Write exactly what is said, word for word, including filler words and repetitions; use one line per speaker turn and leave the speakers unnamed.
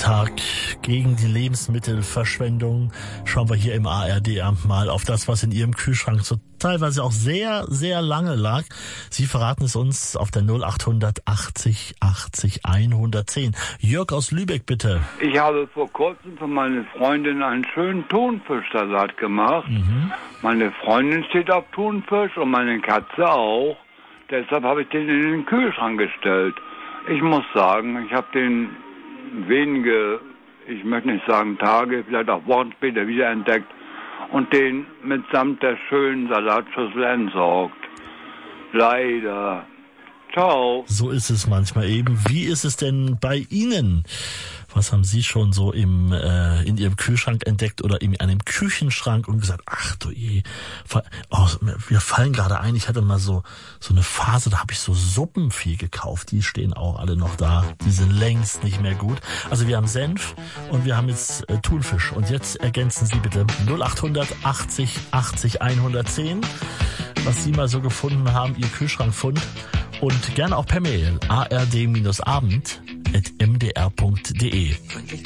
Tag gegen die Lebensmittelverschwendung schauen wir hier im A R D-Amt mal auf das, was in Ihrem Kühlschrank so teilweise auch sehr, sehr lange lag. Sie verraten es uns auf der null achthundert achtzig achtzig hundertzehn. Jörg aus Lübeck, bitte.
Ich habe vor kurzem für meine Freundin einen schönen Thunfischsalat gemacht. Mhm. Meine Freundin steht auf Thunfisch und meine Katze auch. Deshalb habe ich den in den Kühlschrank gestellt. Ich muss sagen, ich habe den wenige, ich möchte nicht sagen Tage, vielleicht auch Wochen später wiederentdeckt und den mitsamt der schönen Salatschüssel entsorgt. Leider. Ciao.
So ist es manchmal eben. Wie ist es denn bei Ihnen? Was haben Sie schon so im äh, in Ihrem Kühlschrank entdeckt oder in einem Küchenschrank und gesagt, ach du je, oh, wir fallen gerade ein, ich hatte mal so so eine Phase, da habe ich so Suppen viel gekauft, die stehen auch alle noch da, die sind längst nicht mehr gut. Also wir haben Senf und wir haben jetzt äh, Thunfisch und jetzt ergänzen Sie bitte null achthundert achtzig achtzig hundertzehn, was Sie mal so gefunden haben, Ihr Kühlschrankfund. Und gerne auch per Mail a r d abend at m d r punkt d e.